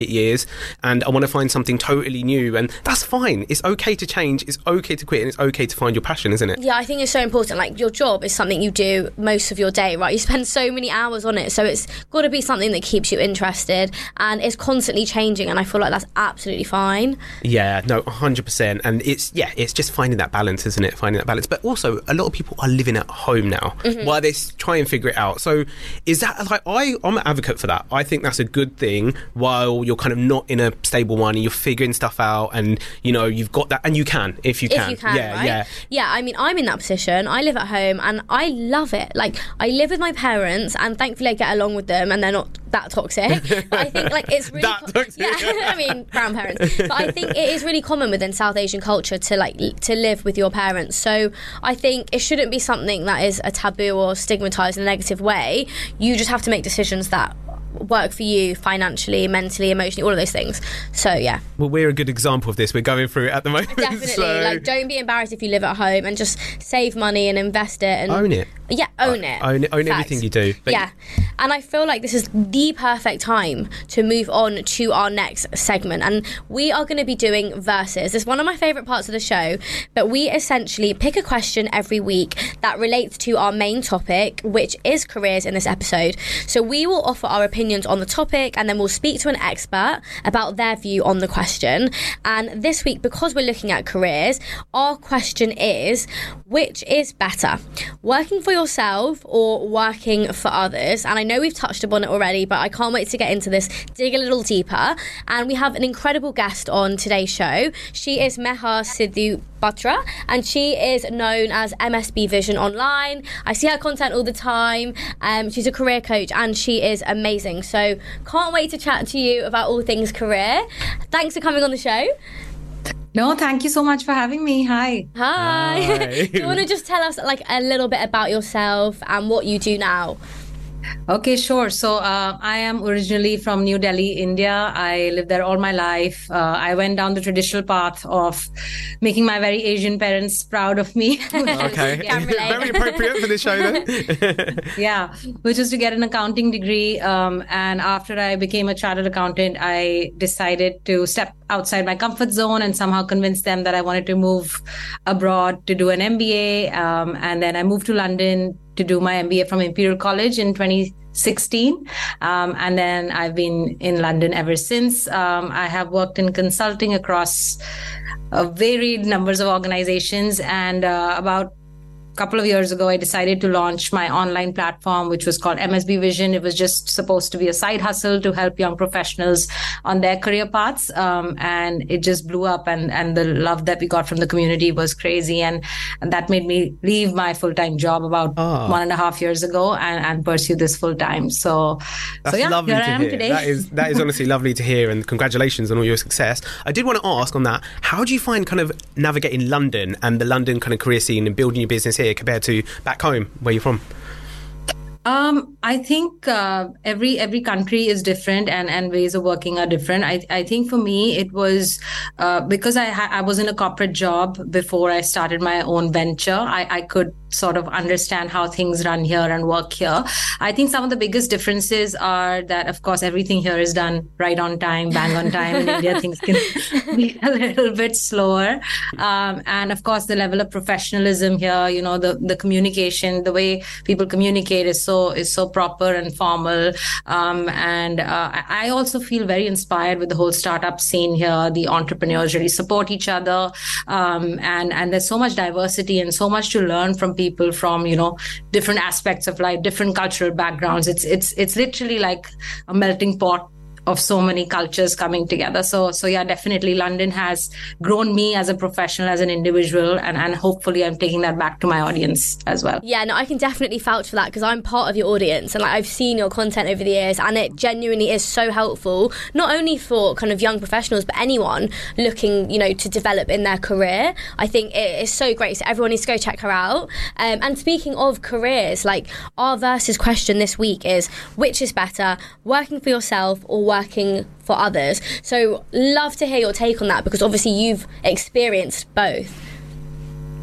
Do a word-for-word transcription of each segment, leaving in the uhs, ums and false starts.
years and I want to find something totally new, and that's fine. It's okay to change, it's okay to quit, and it's okay to find your passion, isn't it? Yeah, I think it's so important. Like, your job is something you do most of your day, right? You spend so many hours on it, so it's got to be something that keeps you interested and is constantly changing, and I feel like that's absolutely fine. Yeah, no, one hundred percent. And it's, yeah, it's just finding that balance, isn't it? Finding that balance. But also, a lot of people are living at home now mm-hmm. while they try and figure it out. So is that, like, I, I'm an advocate for that. I think that's a good thing while you're kind of not in a stable one and you're figuring stuff out, and you know you've got that, and you can if you can. If you can, yeah, right? yeah, yeah. I mean, I'm in that position. I live at home and I love it. Like, I live with my parents, and thankfully I get along with them, and they're not that toxic. But I think, like, it's really that toxic. Yeah, I mean, grandparents. But I think it is really common within South Asian culture to like to live with your parents. So I think it shouldn't be something that is a taboo or stigmatized in a negative way. You just have to make decisions that work for you financially, mentally, emotionally, all of those things. So yeah, well, we're a good example of this. We're going through it at the moment. Definitely. So like, don't be embarrassed if you live at home, and just save money and invest it and own it. Yeah, own it. Own it. Own Facts. everything you do. But yeah, and I feel like this is the perfect time to move on to our next segment, and we are going to be doing verses. It's one of my favourite parts of the show, but we essentially pick a question every week that relates to our main topic, which is careers in this episode. So we will offer our opinions on the topic, and then we'll speak to an expert about their view on the question. And this week, because we're looking at careers, our question is, which is better, working for yourself or working for others? And I know we've touched upon it already, but I can't wait to get into this, dig a little deeper. And we have an incredible guest on today's show. She is Meha Sidhu Batra, and she is known as M S B Vision online. I see her content all the time. Um, she's a career coach, and she is amazing. So can't wait to chat to you about all things career. Thanks for coming on the show. No, thank you so much for having me. Hi. Hi. Hi. Do you want to just tell us like a little bit about yourself and what you do now? Okay, sure. So uh, I am originally from New Delhi, India. I lived there all my life. Uh, I went down the traditional path of making my very Asian parents proud of me. Okay, Can relate. very appropriate for this show then. Yeah, which is to get an accounting degree. Um, and after I became a chartered accountant, I decided to step outside my comfort zone and somehow convince them that I wanted to move abroad to do an M B A. Um, and then I moved to London to do my M B A from Imperial College in twenty sixteen. Um, and then I've been in London ever since. Um, I have worked in consulting across uh, varied numbers of organizations. And uh, about a couple of years ago, I decided to launch my online platform, which was called M S B Vision. It was just supposed to be a side hustle to help young professionals on their career paths. Um, and it just blew up, and, and the love that we got from the community was crazy. And, and that made me leave my full-time job about oh. one and a half years ago and, and pursue this full-time. So, That's so yeah, lovely here to I am hear. today. That is, that is honestly lovely to hear, and congratulations on all your success. I did want to ask on that, how do you find kind of navigating London and the London kind of career scene and building your business here compared to back home where you're from? Um, I think uh, every every country is different, and, and ways of working are different. I I think for me it was uh, because I ha- I was in a corporate job before I started my own venture. I, I could sort of understand how things run here and work here. I think some of the biggest differences are that, of course, everything here is done right on time, bang on time. In India, things can be a little bit slower. Um, and of course, the level of professionalism here, you know, the, the communication, the way people communicate is so is so proper and formal. Um, and uh, I also feel very inspired with the whole startup scene here. The entrepreneurs really support each other. Um, and, and there's so much diversity and so much to learn from people from, you know, different aspects of life, different cultural backgrounds. It's it's it's literally like a melting pot of so many cultures coming together. So, so yeah, definitely London has grown me as a professional, as an individual, and, and hopefully I'm taking that back to my audience as well. Yeah, no, I can definitely vouch for that because I'm part of your audience, and like I've seen your content over the years, and it genuinely is so helpful, not only for kind of young professionals, but anyone looking, you know, to develop in their career. I think it is so great. So everyone needs to go check her out. Um, and speaking of careers, like our versus question this week is, which is better, working for yourself or working for others? So love to hear your take on that, because obviously you've experienced both.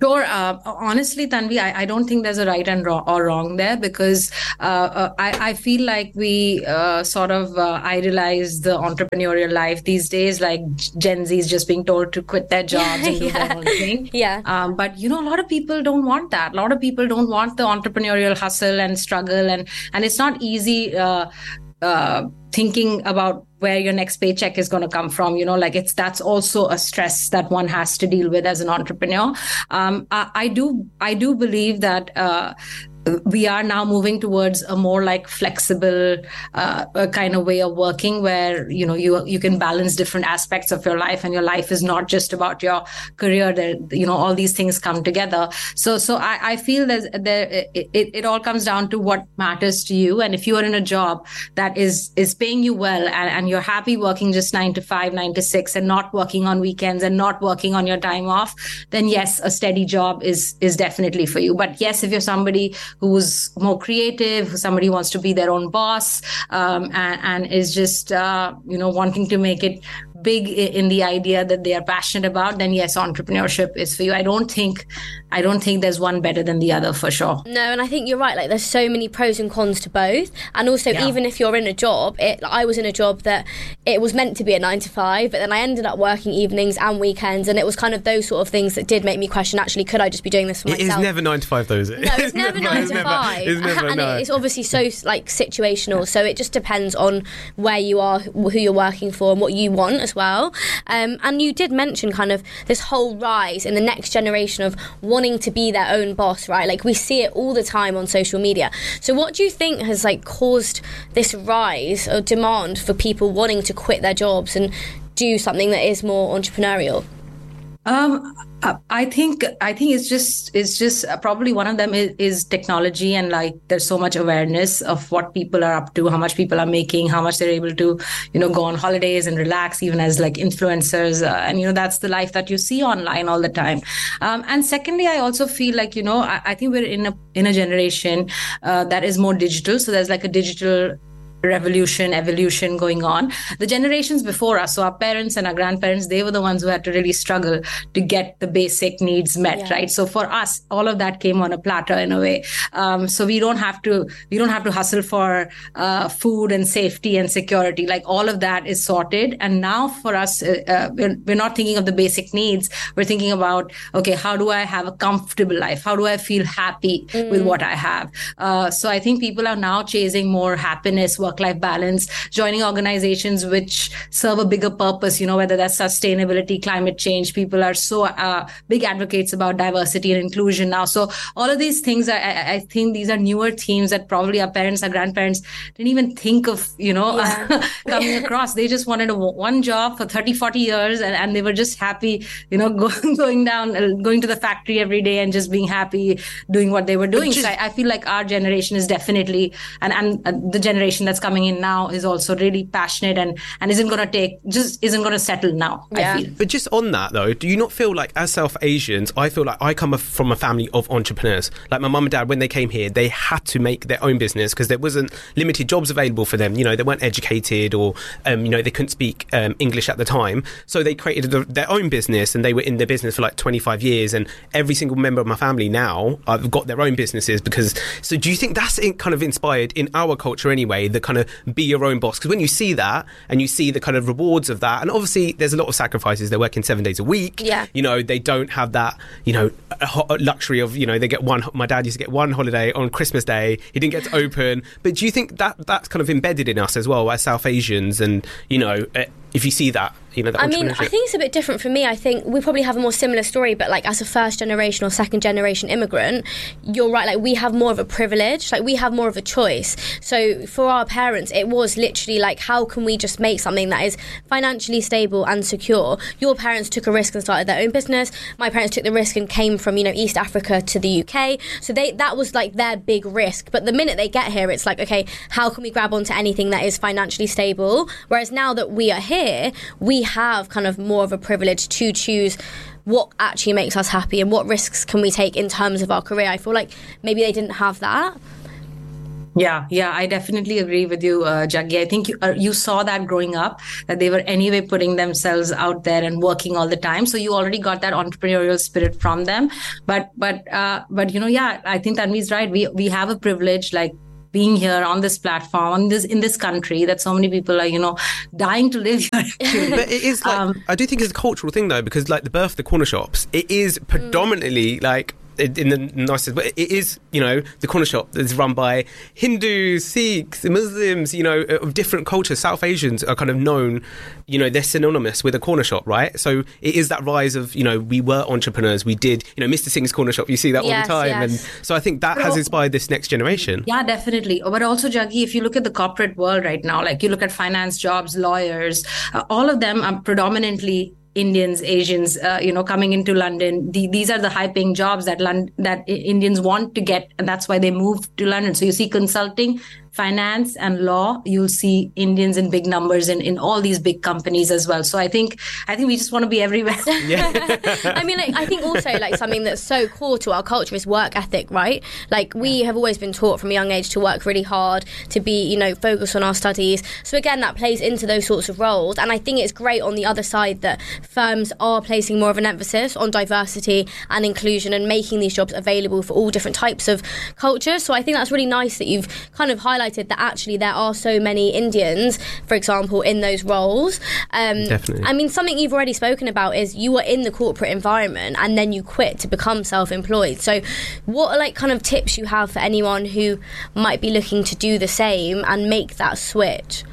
Sure. Uh, honestly, Tanvi, I, I don't think there's a right and wrong or wrong there because uh, uh, I, I feel like we uh, sort of uh, idealize the entrepreneurial life these days, like Gen Z is just being told to quit their jobs and do yeah. their own thing. Yeah. Um, but, you know, a lot of people don't want that. A lot of people don't want the entrepreneurial hustle and struggle. And, and it's not easy uh, uh, thinking about where your next paycheck is going to come from. You know, like it's, that's also a stress that one has to deal with as an entrepreneur. Um, I, I do, I do believe that, uh, we are now moving towards a more like flexible uh, kind of way of working where, you know, you you can balance different aspects of your life and your life is not just about your career. There, you know, all these things come together. So so I, I feel that there, it, it all comes down to what matters to you. And if you are in a job that is is paying you well and, and you're happy working just nine to five, nine to six and not working on weekends and not working on your time off, then yes, a steady job is is definitely for you. But yes, if you're somebody who's more creative, who somebody wants to be their own boss, um, and, and is just, uh, you know, wanting to make it big in the idea that they are passionate about, then yes, entrepreneurship is for you. I don't think, I don't think there's one better than the other for sure. No, and I think you're right. Like, there's so many pros and cons to both. And also, yeah. even if you're in a job, it, I was in a job that it was meant to be a nine to five, but then I ended up working evenings and weekends, and it was kind of those sort of things that did make me question, actually, could I just be doing this for it myself? It is never nine to five, though, is it? No, it's never nine to five. It's never, and no. it's obviously so like situational. So it just depends on where you are, who you're working for, and what you want as well. Um, and you did mention kind of this whole rise in the next generation of wanting to be their own boss, right? Like we see it all the time on social media. So what do you think has like caused this rise or demand for people wanting to quit their jobs and do something that is more entrepreneurial? Um, I think I think it's just it's just probably one of them is, is technology, and like there's so much awareness of what people are up to, how much people are making, how much they're able to, you know, go on holidays and relax, even as like influencers, uh, and you know that's the life that you see online all the time. Um, and secondly, I also feel like you know I, I think we're in a in a generation uh, that is more digital, so there's like a digital revolution, evolution going on. The generations before us, so our parents and our grandparents, they were the ones who had to really struggle to get the basic needs met, yeah. right? So for us, all of that came on a platter in a way. Um, so we don't have to, we don't have to hustle for uh, food and safety and security. Like all of that is sorted. And now for us, uh, we're, we're not thinking of the basic needs. We're thinking about, okay, how do I have a comfortable life? How do I feel happy mm. with what I have? Uh, so I think people are now chasing more happiness, work-life balance, joining organizations which serve a bigger purpose, you know, whether that's sustainability, climate change. People are so uh, big advocates about diversity and inclusion now. So all of these things, are, I, I think these are newer themes that probably our parents, our grandparents didn't even think of, you know, yeah. coming across. They just wanted a, one job for thirty, forty years and, and they were just happy, you know, go, going down, uh, going to the factory every day and just being happy doing what they were doing. Just, so I, I feel like our generation is definitely, and, and uh, the generation that's coming in now is also really passionate and, and isn't going to take, just isn't going to settle now, yeah. I feel. But just on that though, do you not feel like as South Asians, I feel like I come from a family of entrepreneurs. Like my mum and dad, when they came here, they had to make their own business because there wasn't limited jobs available for them. You know, they weren't educated or, um, you know, they couldn't speak um, English at the time. So they created the, their own business and they were in their business for like twenty-five years. And every single member of my family now have got their own businesses because, so do you think that's in, kind of inspired in our culture anyway, the kind of be your own boss? Because when you see that and you see the kind of rewards of that, and obviously there's a lot of sacrifices, they're working seven days a week, yeah. you know, they don't have that, you know, luxury of, you know, they get one, my dad used to get one holiday on Christmas Day, he didn't get to open. But do you think that that's kind of embedded in us as well as South Asians? And, you know, if you see that, you know, that I mean, I think it's a bit different for me. I think we probably have a more similar story, but like as a first generation or second generation immigrant, you're right, like we have more of a privilege, like we have more of a choice. So for our parents, it was literally like, how can we just make something that is financially stable and secure? Your parents took a risk and started their own business. My parents took the risk and came from, you know, East Africa to the U K. So they that was like their big risk. But the minute they get here, it's like, okay, how can we grab onto anything that is financially stable? Whereas now that we are here, we have kind of more of a privilege to choose what actually makes us happy and what risks can we take in terms of our career. I feel like maybe they didn't have that. Yeah, yeah, I definitely agree with you, uh, Jaggi. I think you, uh, you saw that growing up, that they were anyway putting themselves out there and working all the time. So you already got that entrepreneurial spirit from them. But, but, uh, but you know, yeah, I think Tanvi's right. We we have a privilege, like being here on this platform, on this in this country, that so many people are, you know, dying to live here. But it is like, um, I do think it's a cultural thing though, because like the birth of the corner shops, it is predominantly mm. like. In the nicest, but it is, you know, the corner shop that's run by Hindus, Sikhs, Muslims, you know, of different cultures. South Asians are kind of known, you know, they're synonymous with a corner shop, right? So it is that rise of, you know, we were entrepreneurs, we did, you know, Mister Singh's corner shop, you see that yes, all the time. Yes. And so I think that but has inspired this next generation. Yeah, definitely. But also, Jaggi, if you look at the corporate world right now, like you look at finance jobs, lawyers, uh, all of them are predominantly Indians, Asians, uh, you know, coming into London. The, these are the high-paying jobs that London, that Indians want to get, and that's why they move to London. So you see consulting, finance, and law. You'll see Indians in big numbers in, in all these big companies as well. So I think I think we just want to be everywhere. Yeah. I mean, like, I think also like something that's so core to our culture is work ethic, right? Like we yeah. have always been taught from a young age to work really hard, to be, you know, focused on our studies. So again, that plays into those sorts of roles. And I think it's great on the other side that firms are placing more of an emphasis on diversity and inclusion and making these jobs available for all different types of cultures. So I think that's really nice that you've kind of highlighted that actually there are so many Indians, for example, in those roles. Um, Definitely. I mean, something you've already spoken about is you were in the corporate environment and then you quit to become self-employed. So what are like kind of tips you have for anyone who might be looking to do the same and make that switch?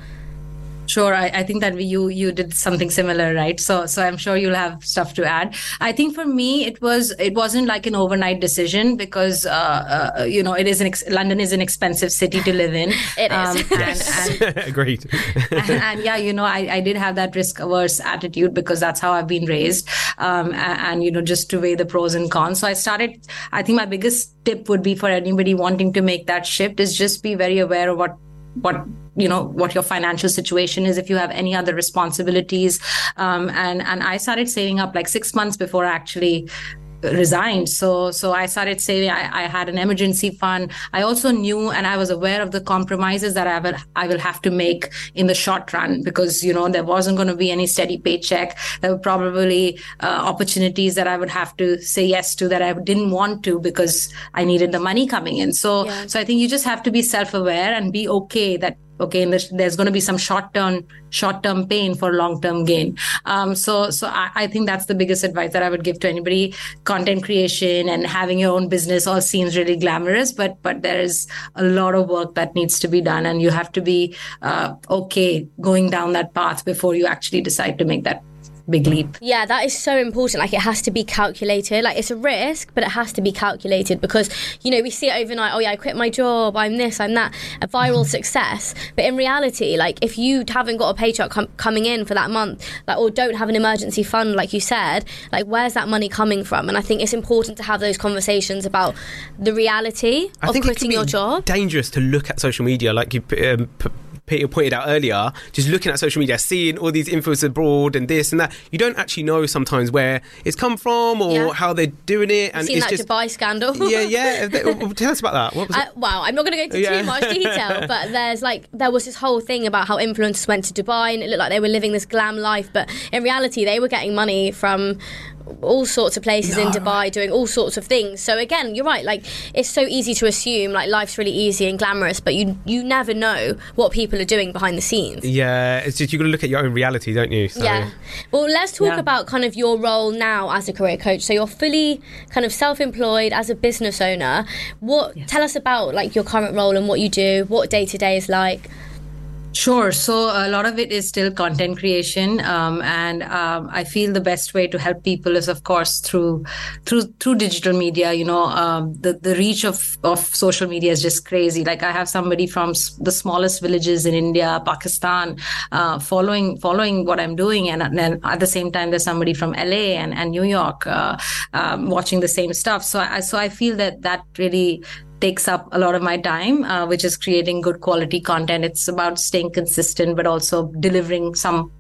Sure, I, I think that you you did something similar, right? So so I'm sure you'll have stuff to add. I think for me it was it wasn't like an overnight decision because uh, uh, you know it is an ex- London is an expensive city to live in. It um, is. Yes. And, and, Agreed. and, and yeah, you know, I, I did have that risk averse attitude because that's how I've been raised, um, and, and you know, just to weigh the pros and cons. So I started. I think my biggest tip would be for anybody wanting to make that shift is just be very aware of what. what you know what your financial situation is, if you have any other responsibilities, um, and and I started saving up like six months before I actually resigned. So so I started saving. I, I had an emergency fund. I also knew and I was aware of the compromises that I will I will have to make in the short run, because you know there wasn't going to be any steady paycheck. There were probably uh, opportunities that I would have to say yes to that I didn't want to because I needed the money coming in. So yeah. so I think you just have to be self-aware and be okay that okay, and there's going to be some short-term short-term pain for long-term gain. Um, so so I, I think that's the biggest advice that I would give to anybody. Content creation and having your own business all seems really glamorous, but but there is a lot of work that needs to be done, and you have to be uh, okay going down that path before you actually decide to make that big leap. Yeah, that is so important. Like, it has to be calculated. Like, it's a risk, but it has to be calculated because, you know, we see it overnight. Oh yeah, I quit my job, I'm this, I'm that, a viral success. But in reality, like, if you haven't got a paycheck com- coming in for that month, like, or don't have an emergency fund, like you said, like, where's that money coming from? And I think it's important to have those conversations about the reality I of think quitting it can your be job. Dangerous to look at social media, like you um, p- Peter pointed out earlier, just looking at social media, seeing all these influencers abroad and this and that, you don't actually know sometimes where it's come from or yeah. how they're doing it. And Seen it's that just Dubai scandal. yeah, yeah. Tell us about that. What was uh, it? Well, I'm not going to go into yeah. too much detail, but there's like there was this whole thing about how influencers went to Dubai and it looked like they were living this glam life, but in reality, they were getting money from all sorts of places no, in Dubai right. doing all sorts of things. So again, you're right, like it's so easy to assume like life's really easy and glamorous, but you you never know what people are doing behind the scenes. Yeah, it's just you've got to look at your own reality, don't you? So. Yeah. Well, let's talk yeah. about kind of your role now as a career coach. So you're fully kind of self-employed as a business owner. What yes. Tell us about like your current role and what you do, what day to day is like. Sure. So a lot of it is still content creation, um, and um, I feel the best way to help people is, of course, through through through digital media. You know, um, the the reach of of social media is just crazy. Like I have somebody from the smallest villages in India, Pakistan, uh, following following what I'm doing, and then at the same time, there's somebody from L A and, and New York uh, um, watching the same stuff. So I so I feel that that really takes up a lot of my time, uh, which is creating good quality content. It's about staying consistent, but also delivering some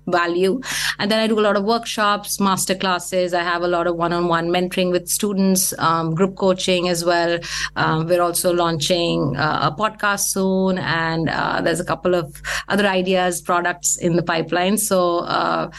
value. And then I do a lot of workshops, master classes. I have a lot of one-on-one mentoring with students, um, group coaching as well. Um, we're also launching uh, a podcast soon, and uh, there's a couple of other ideas, products in the pipeline. So uh,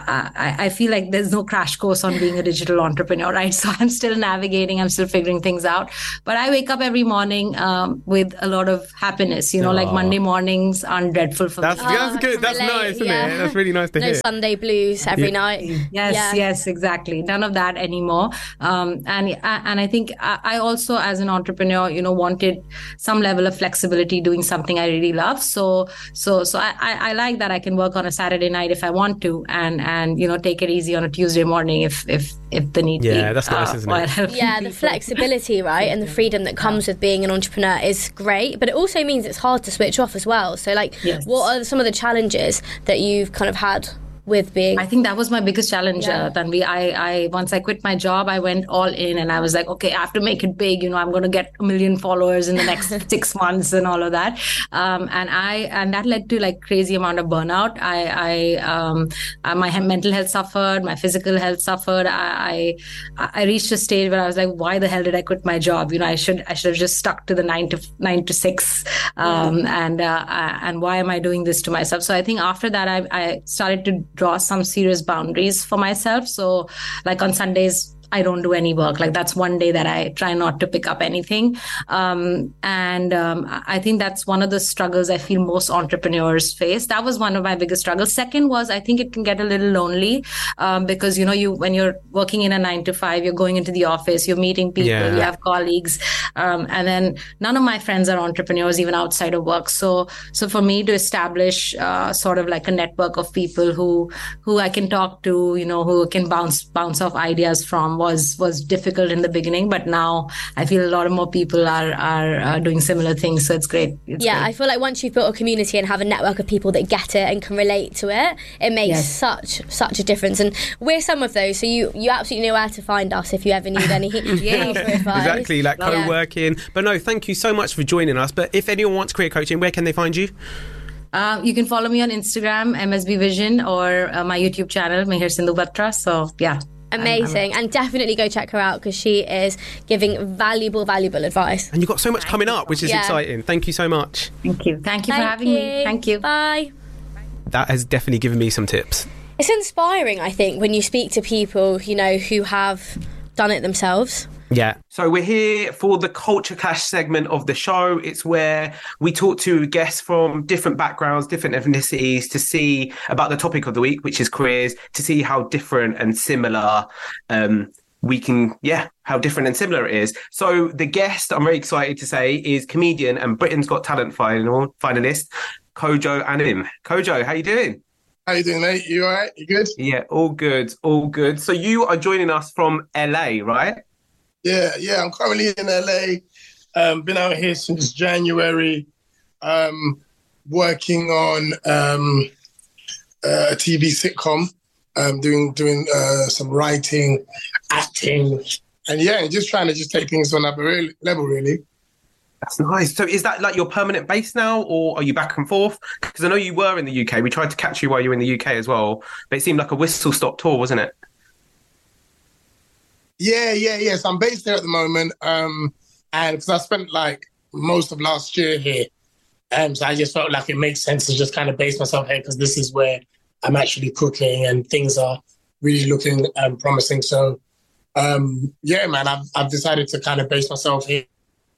I, I feel like there's no crash course on being a digital entrepreneur, right? So I'm still navigating, I'm still figuring things out. But I wake up every morning um, with a lot of happiness. You know, Aww. Like Monday mornings aren't dreadful for that's, me. That's Oh, good. That's relate, nice, isn't yeah. it? That's really nice to no hear. Sunday blues every Yeah. night. Yes, Yeah. yes, exactly. None of that anymore. Um, and and I think I also, as an entrepreneur, you know, wanted some level of flexibility doing something I really love. So so so I, I like that I can work on a Saturday night if I want to, and and you know, take it easy on a Tuesday morning if if if the need be. Yeah, that's nice, uh, isn't it? Yeah, the flexibility, right, and the freedom that comes with being an entrepreneur is great, but it also means it's hard to switch off as well. So, like, yes. what are some of the challenges that you've kind of had with being? I think that was my biggest challenge, Yeah. uh, Tanvi. I, I once I quit my job, I went all in, and I was like, okay, I have to make it big. You know, I'm going to get a million followers in the next six months and all of that. Um, and I and that led to like crazy amount of burnout. I, I um, uh, my mental health suffered, my physical health suffered. I, I I reached a stage where I was like, why the hell did I quit my job? You know, I should I should have just stuck to the nine to nine to six. Um, yeah. And uh, and why am I doing this to myself? So I think after that, I I started to draw some serious boundaries for myself. So like on Sundays, I don't do any work. Like that's one day that I try not to pick up anything. Um, and um, I think that's one of the struggles I feel most entrepreneurs face. That was one of my biggest struggles. Second was, I think it can get a little lonely um, because, you know, you when you're working in a nine to five, you're going into the office, you're meeting people, Yeah. you have colleagues. Um, and then none of my friends are entrepreneurs, even outside of work. So, so for me to establish uh, sort of like a network of people who, who I can talk to, you know, who can bounce, bounce off ideas from, was was difficult in the beginning, but now I feel a lot of more people are are, are doing similar things, so it's great. It's yeah, great. I feel like once you've built a community and have a network of people that get it and can relate to it, it makes Yes. such such a difference. And we're some of those, so you you absolutely know where to find us if you ever need any Yeah. help or advice. Exactly, like Yeah. co-working. But no, thank you so much for joining us. But if anyone wants career coaching, where can they find you? Uh, you can follow me on Instagram, M S B Vision, or uh, my YouTube channel, Mihir Sindhu Batra. So yeah. Amazing. And definitely go check her out because she is giving valuable, valuable advice. And you've got so much coming up, which is Yeah. exciting. Thank you so much. Thank you. Thank you for Thank having you. me. Thank you. Bye. That has definitely given me some tips. It's inspiring, I think, when you speak to people, you know, who have done it themselves. Yeah. So we're here for the Culture Clash segment of the show. It's where we talk to guests from different backgrounds, different ethnicities to see about the topic of the week, which is careers, to see how different and similar um, we can, yeah, how different and similar it is. So the guest, I'm very excited to say, is comedian and Britain's Got Talent final finalist, Kojo Anim. Kojo, how you doing? How you doing, mate? You all right? You good? Yeah, all good, all good. So you are joining us from L A, right? Yeah, yeah. I'm currently in L A. Um, been out here since January, um, working on um, uh, a T V sitcom, um, doing doing uh, some writing, acting, and yeah, and just trying to just take things to another level, really. That's nice. So is that like your permanent base now, or are you back and forth? Because I know you were in the U K. We tried to catch you while you were in the U K as well, but it seemed like a whistle-stop tour, wasn't it? Yeah, yeah, yeah. So I'm based there at the moment, um, and because I spent like most of last year here, um, so I just felt like it makes sense to just kind of base myself here because this is where I'm actually cooking and things are really looking um, promising. So, um, yeah, man, I've I've decided to kind of base myself here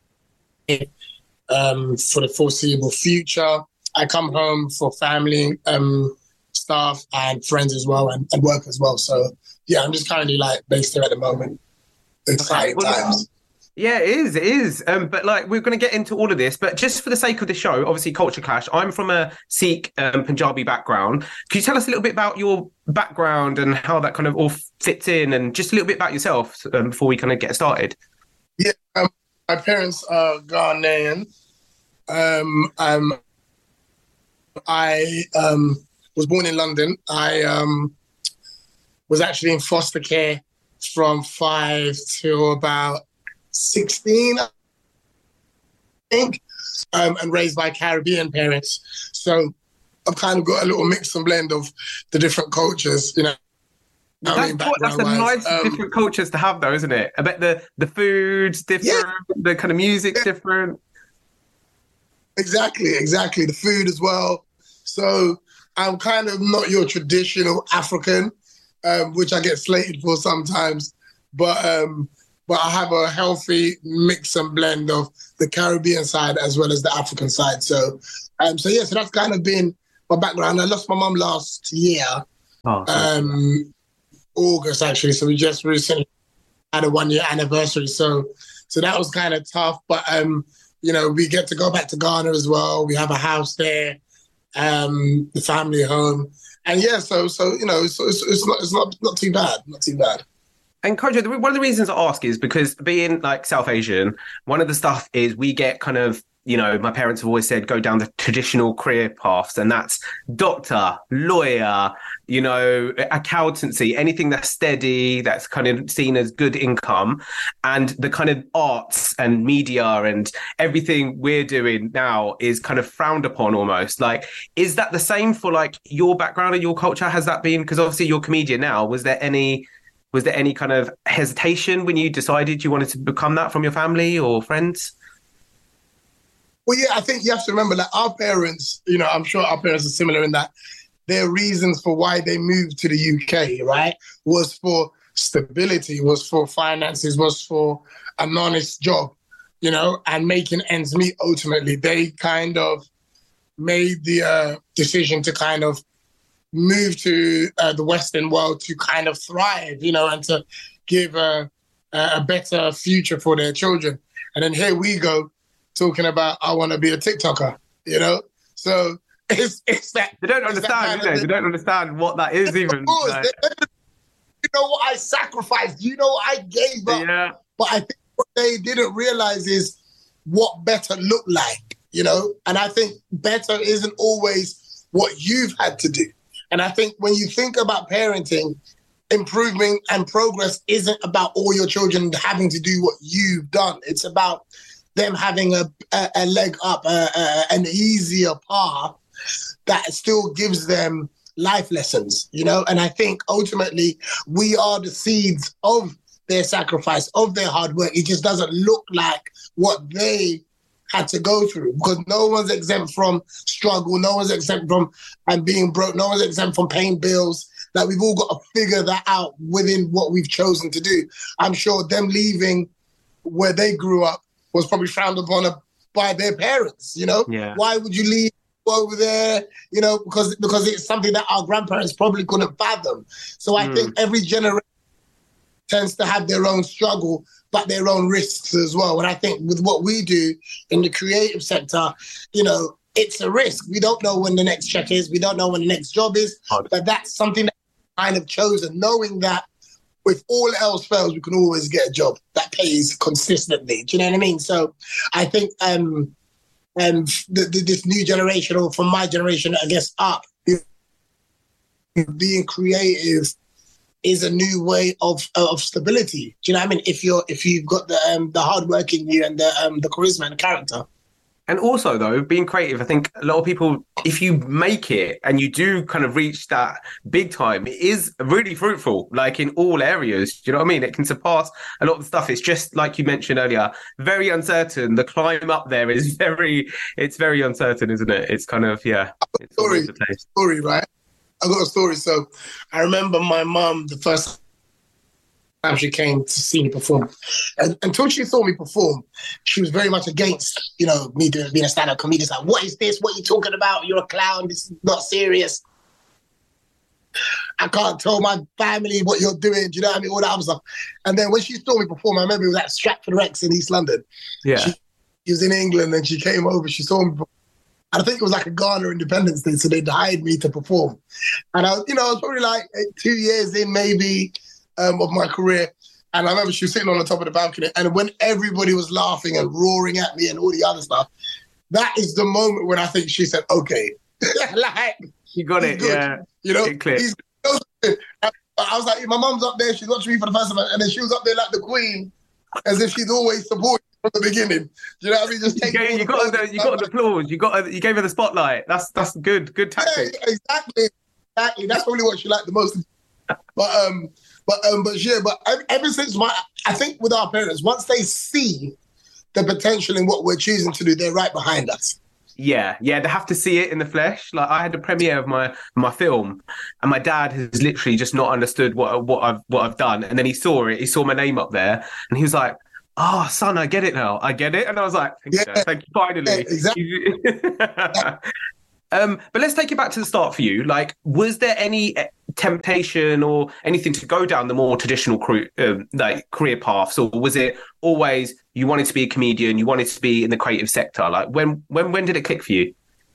um, for the foreseeable future. I come home for family, um, staff, and friends as well, and, and work as well. So. Yeah, I'm just currently like based here at the moment. Exciting Okay, well, times. Yeah, it is. It is. Um, but like, we're going to get into all of this. But just for the sake of the show, obviously, Culture Clash. I'm from a Sikh um, Punjabi background. Can you tell us a little bit about your background and how that kind of all fits in, and just a little bit about yourself um, before we kind of get started? Yeah, um, my parents are Ghanaian. Um, um, I um, was born in London. I um. was actually in foster care from five to about sixteen, I think, um, and raised by Caribbean parents. So I've kind of got a little mix and blend of the different cultures, you know. That's, I mean, what, that's a nice um, different cultures to have, though, isn't it? I bet the, the food's different, yeah. the kind of music's yeah. different. Exactly, exactly. The food as well. So I'm kind of not your traditional African, um, which I get slated for sometimes, but um, but I have a healthy mix and blend of the Caribbean side as well as the African side. So, um, so yeah, so that's kind of been my background. I lost my mum last year. Oh, um, August actually, so we just recently had a one year anniversary, so so that was kind of tough, but um you know, we get to go back to Ghana as well. We have a house there, um the family home, and yeah, so so you know, so it's, it's not it's not not too bad, not too bad. And Kojo, one of the reasons I ask is because being like South Asian, one of the stuff is we get kind of, you know, my parents have always said go down the traditional career paths, and that's doctor, lawyer, you know, accountancy, anything that's steady, that's kind of seen as good income. And the kind of arts and media and everything we're doing now is kind of frowned upon almost. Like, is that the same for like your background and your culture? Has that been, because obviously you're a comedian now, was there any... Was there any kind of hesitation when you decided you wanted to become that from your family or friends? Well, yeah, I think you have to remember that our parents, you know, I'm sure our parents are similar in that their reasons for why they moved to the U K, right, was for stability, was for finances, was for an honest job, you know, and making ends meet ultimately. They kind of made the uh, decision to kind of move to uh, the Western world to kind of thrive, you know, and to give a, a better future for their children. And then here we go talking about, I want to be a TikToker, you know? So it's it's that. They don't understand, do they? They don't understand what that is even. Of course. Like... You know what I sacrificed? You know what I gave up? Yeah. But I think what they didn't realize is what better looked like, you know? And I think better isn't always what you've had to do. And I think when you think about parenting, improvement and progress isn't about all your children having to do what you've done. It's about them having a, a, a leg up, a, a, an easier path that still gives them life lessons, you know? And I think ultimately we are the seeds of their sacrifice, of their hard work. It just doesn't look like what they had to go through, because no one's exempt from struggle, no one's exempt from and being broke, no one's exempt from paying bills. That we've all got to figure that out within what we've chosen to do. I'm sure them leaving where they grew up was probably frowned upon by their parents, you know? Yeah. Why would you leave over there? You know, because because it's something that our grandparents probably couldn't fathom. So I mm. think every generation tends to have their own struggle, but their own risks as well. And I think with what we do in the creative sector, you know, it's a risk. We don't know when the next check is. We don't know when the next job is. But that's something that we kind of chosen, knowing that if all else fails, we can always get a job that pays consistently. Do you know what I mean? So I think um, um, the, the, this new generation, or from my generation, I guess, up, being creative is a new way of of stability. Do you know what I mean? If you're if you've got the um, the hard work in you and the um, the charisma and the character. And also, though, being creative, I think a lot of people, if you make it and you do kind of reach that big time, it is really fruitful, like in all areas. Do you know what I mean? It can surpass a lot of the stuff. It's just like you mentioned earlier, very uncertain. The climb up there is very, it's very uncertain, isn't it? It's kind of, yeah. It's story, story, right? I got a story. So I remember my mum, the first time she came to see me perform, and until she saw me perform, she was very much against, you know, me doing being a stand-up comedian. It's like, what is this? What are you talking about? You're a clown. This is not serious. I can't tell my family what you're doing. Do you know what I mean? All that other stuff. And then when she saw me perform, I remember it was at Stratford Rex in East London. Yeah. She, she was in England and she came over. She saw me perform. I think it was like a Ghana Independence Day, so they hired me to perform. And I, you know, I was probably like two years in maybe um, of my career. And I remember she was sitting on the top of the balcony, and when everybody was laughing and roaring at me and all the other stuff, that is the moment when I think she said, okay. Like, you got it, good. Yeah. You know, it clicked. He's good. I was like, my mom's up there, she's watching me for the first time, and then she was up there like the queen, as if she's always supported. from the beginning. You know what I mean? Just You, take gave, all you the got photos. the, you got the applause. You got you gave her the spotlight. That's that's good. Good Yeah, tactic. exactly, exactly. That's probably what she liked the most. But um, but um, but yeah, but ev- ever since my, I think with our parents, once they see the potential in what we're choosing to do, they're right behind us. Yeah, yeah, they have to see it in the flesh. Like I had the premiere of my my film, and my dad has literally just not understood what what I've what I've done. And then he saw it, he saw my name up there, and he was like, "Oh, son, I get it now. I get it." And I was like, "Thank you, Yeah. Dad. Thank you, finally." Yeah, exactly. um, but let's take it back to the start for you. Like, was there any temptation or anything to go down the more traditional career, um, like career paths, or was it always you wanted to be a comedian, you wanted to be in the creative sector? Like when when when did it click for you? Do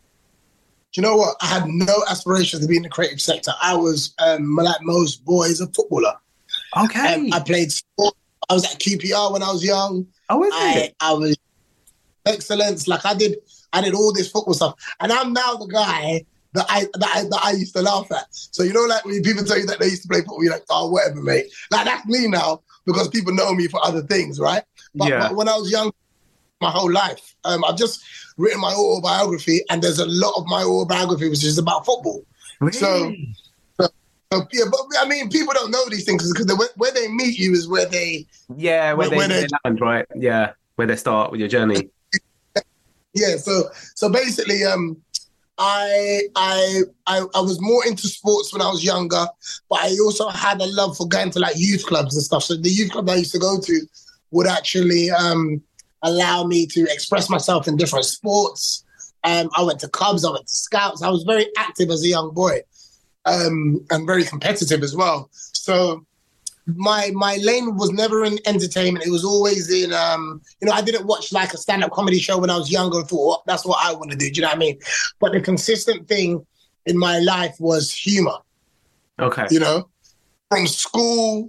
you know what? I had no aspirations to be in the creative sector. I was um, like most boys, a footballer. Okay. Um, I played sport. I was at Q P R when I was young. Oh, is I, it? I was excellence. Like I did, I did all this football stuff, and I'm now the guy that I that I, that I used to laugh at. So you know, like when people tell you that they used to play football, you're like, oh, whatever, mate. Like that's me now because people know me for other things, right? But, Yeah. but when I was young, my whole life, um, I've just written my autobiography, and there's a lot of my autobiography which is about football. Really? So, so, so, yeah, but I mean, people don't know these things because the, where they meet you is where they. Yeah, where, Where- they, where they they- land, right? Yeah, where they start with your journey. Yeah, so so basically, um, I, I I I was more into sports when I was younger, but I also had a love for going to like youth clubs and stuff. So the youth club I used to go to would actually um, allow me to express myself in different sports. Um, I went to clubs, I went to scouts. I was very active as a young boy, um, and very competitive as well. So my my lane was never in entertainment. It was always in, um, you know, I didn't watch like a stand-up comedy show when I was younger and thought, oh, that's what I want to do. Do you know what I mean? But the consistent thing in my life was humor, Okay. you know, from school,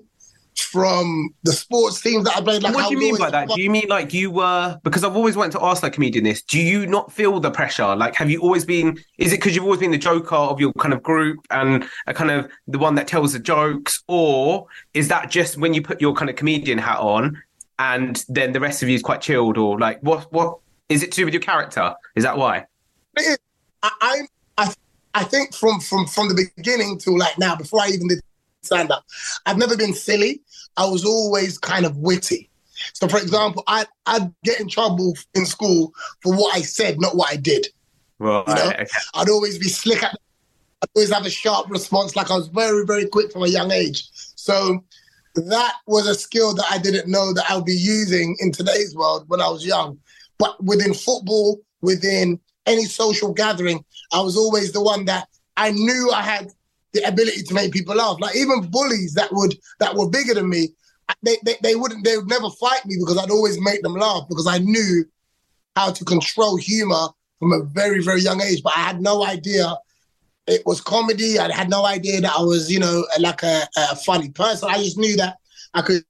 from the sports teams that I played. Like, What I do you was mean by always- that? Do you mean like you were, because I've always wanted to ask that comedian this, do you not feel the pressure? Like, have you always been, is it because you've always been the joker of your kind of group and a kind of the one that tells the jokes? Or is that just when you put your kind of comedian hat on and then the rest of you is quite chilled? Or like, what, what is it to do with your character? Is that why? I, I, I, I think from, from, from the beginning to like now, before I even did stand up, I've never been silly. I was always kind of witty. So, for example, I, I'd get in trouble in school for what I said, not what I did. Right. You know? Okay. I'd always be slick. At, I'd always have a sharp response. Like I was very, very quick from a young age. So that was a skill that I didn't know that I would be using in today's world when I was young. But within football, within any social gathering, I was always the one that I knew I had the ability to make people laugh. Like even bullies that would that were bigger than me, they, they they wouldn't they would never fight me because I'd always make them laugh because I knew how to control humor from a very, very young age. But I had no idea it was comedy. I had no idea that I was, you know, like a, a funny person. I just knew that I could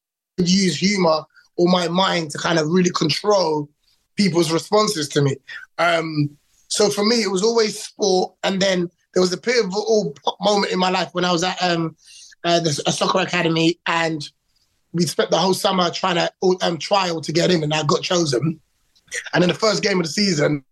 use humor or my mind to kind of really control people's responses to me. Um, so for me, it was always sport. And then there was a pivotal moment in my life when I was at um, uh, the, a soccer academy and we spent the whole summer trying to um, trial to get in and I got chosen. And then the first game of the season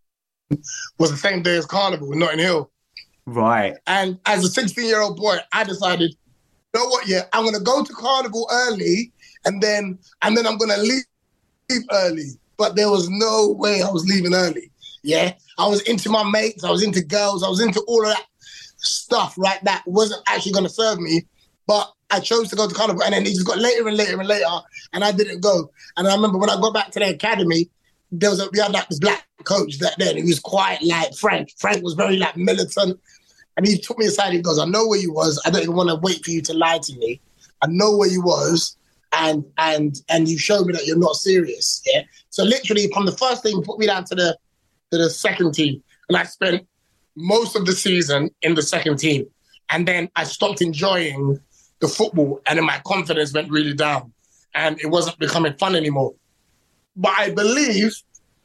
was the same day as Carnival in Notting Hill. Right. And as a sixteen-year-old boy, I decided, you know what, yeah, I'm going to go to Carnival early and then and then I'm going to leave, leave early. But there was no way I was leaving early, yeah? I was into my mates, I was into girls, I was into all of that stuff, right, that wasn't actually going to serve me. But I chose to go to Carnival and then it just got later and later and later and I didn't go. And I remember when I got back to the academy, there was a, we had like this black coach that then, he was quite like Frank. Frank was very like militant. And he took me aside, he goes, I know where you was. I don't even want to wait for you to lie to me. I know where you was. And and and you showed me that you're not serious. Yeah. So literally from the first thing, put me down to the to the second team. And I spent most of the season in the second team. And then I stopped enjoying the football and then my confidence went really down. And it wasn't becoming fun anymore. But I believe,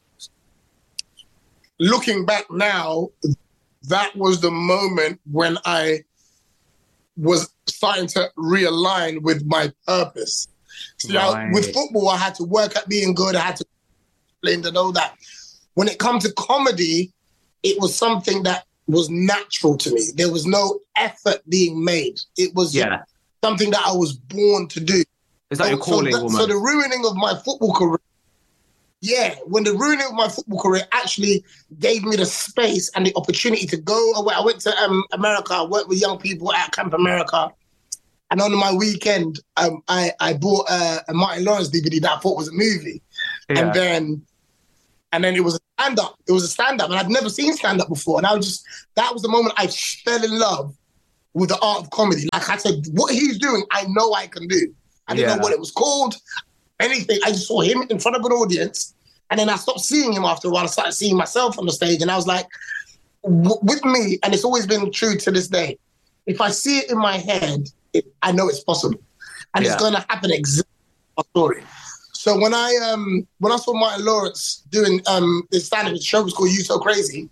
looking back now, that was the moment when I was starting to realign with my purpose. So right. with football, I had to work at being good. I had to play and all that. When it comes to comedy, it was something that was natural to me. There was no effort being made. It was yeah. something that I was born to do. Is that so, your calling? So the, so the ruining of my football career, yeah, when the ruining of my football career actually gave me the space and the opportunity to go away. I went to um, America, I worked with young people at Camp America. And on my weekend, um, I, I bought a, a Martin Lawrence D V D that I thought was a movie. Yeah. And then and then it was a stand-up. It was a stand-up. And I'd never seen stand-up before. And I was just, that was the moment I fell in love with the art of comedy. Like I said, what he's doing, I know I can do. I didn't yeah. know what it was called, anything. I just saw him in front of an audience. And then I stopped seeing him after a while. I started seeing myself on the stage. And I was like, w- with me, and it's always been true to this day, if I see it in my head, it, I know it's possible. And yeah. it's going to happen exactly my story. So when I um when I saw Martin Lawrence doing um this stand-up, the show was called You So Crazy,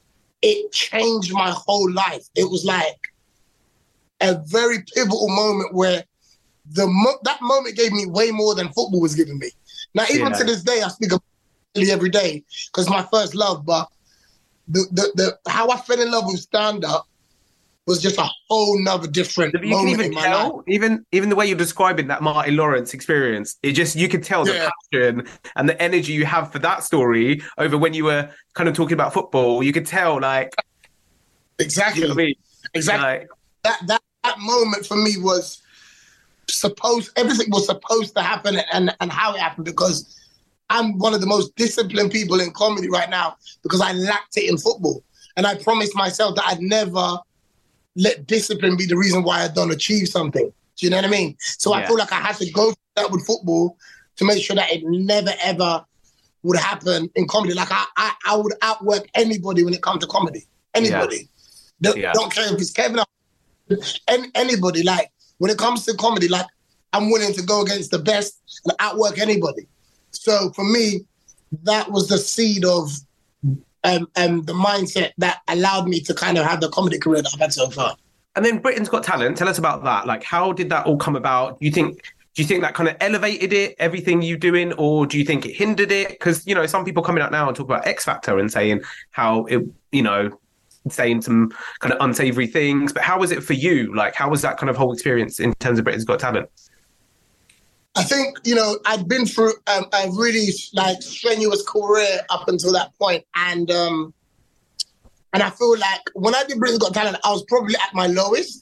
it changed my whole life. It was like a very pivotal moment where the mo- that moment gave me way more than football was giving me. Now, even yeah. to this day, I speak about it every day because it's my first love, but the, the, the how I fell in love with stand-up was just a whole nother different you moment can even in my tell, life. Even, even the way you're describing that Martin Lawrence experience, it just, you could tell the yeah. passion and the energy you have for that story over when you were kind of talking about football. You could tell, like... Exactly. You know what I mean? Exactly. Like, that, that, that moment for me was supposed, everything was supposed to happen and, and how it happened, because I'm one of the most disciplined people in comedy right now because I lacked it in football. And I promised myself that I'd never let discipline be the reason why I don't achieve something. Do you know what I mean? So yeah. I feel like I had to go through that with football to make sure that it never, ever would happen in comedy. Like I, I, I would outwork anybody when it comes to comedy. Anybody. Yeah. Don't, yeah. don't care if it's Kevin or any, anybody. Like when it comes to comedy, like I'm willing to go against the best and outwork anybody. So for me, that was the seed of Um, um, the mindset that allowed me to kind of have the comedy career that I've had so far. And then Britain's Got Talent. Tell us about that. Like, how did that all come about? Do you think, do you think that kind of elevated it, everything you doing, or do you think it hindered it? Because, you know, some people coming out now and talk about X Factor and saying how it, you know, saying some kind of unsavory things. But how was it for you? Like, how was that kind of whole experience in terms of Britain's Got Talent? I think, you know, I'd been through um, a really like strenuous career up until that point. And um, and I feel like when I did Britain's Got Talent, I was probably at my lowest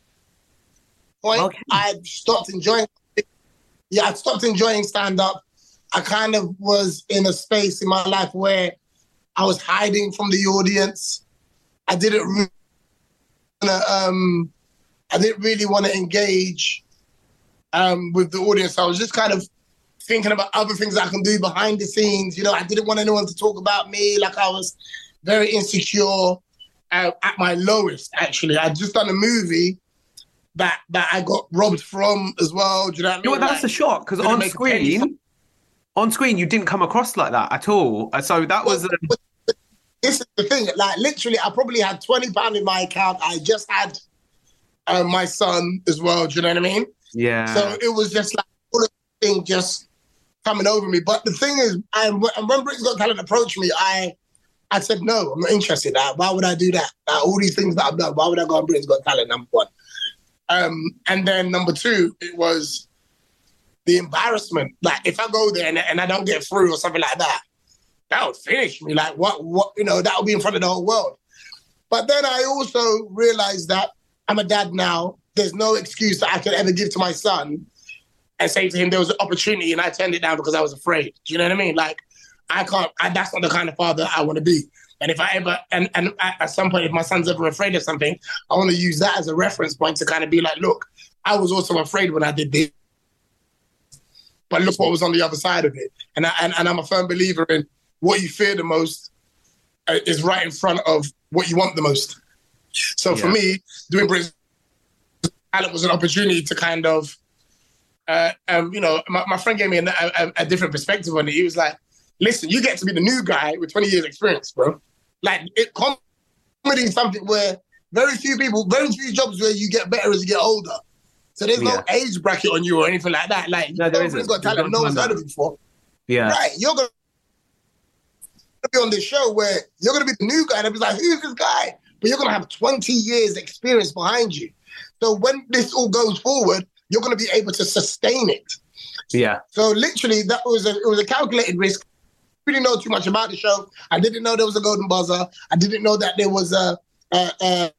point. Okay. I'd stopped enjoying, yeah, I'd stopped enjoying stand-up. I kind of was in a space in my life where I was hiding from the audience. I didn't really wanna, um, I didn't really want to engage Um, with the audience. I was just kind of thinking about other things I can do behind the scenes. You know, I didn't want anyone to talk about me. Like I was very insecure uh, at my lowest, actually. I'd just done a movie that that I got robbed from as well. Do you know what I mean? You know, that's like, a shock, because on screen, on screen, you didn't come across like that at all. So that was... A... This is the thing. Like, literally, I probably had twenty pounds in my account. I just had uh, my son as well. Do you know what I mean? Yeah. So it was just like all of the thing just coming over me. But the thing is, I, when Britain's Got Talent approached me, I I said, no, I'm not interested. Like, why would I do that? Like, all these things that I've done, why would I go on Britain's Got Talent, number one? Um, and then number two, it was the embarrassment. Like, if I go there and, and I don't get through or something like that, that would finish me. Like, what, what, you know, that would be in front of the whole world. But then I also realized that I'm a dad now. There's no excuse that I could ever give to my son and say to him there was an opportunity and I turned it down because I was afraid. Do you know what I mean? Like, I can't, I, that's not the kind of father I want to be. And if I ever, and, and at some point, if my son's ever afraid of something, I want to use that as a reference point to kind of be like, look, I was also afraid when I did this, but look what was on the other side of it. And, I, and, and I'm a firm believer in what you fear the most is right in front of what you want the most. So yeah. for me, doing Britain's Talent was an opportunity to kind of, uh, um, you know, my, my friend gave me a, a, a different perspective on it. He was like, listen, you get to be the new guy with twenty years experience, bro. Like, it, comedy is something where very few people, very few jobs where you get better as you get older. So there's Yeah. no age bracket on you or anything like that. Like, No, there everybody's isn't. got talent. You've No got one's talent. heard of it before. Yeah. Right. You're going to be on this show where you're going to be the new guy and everybody's like, who's this guy? But you're going to have twenty years experience behind you. So when this all goes forward, you're going to be able to sustain it. Yeah. So literally, that was a, it was a calculated risk. I didn't know too much about the show. I didn't know there was a golden buzzer. I didn't know that there was a, a, a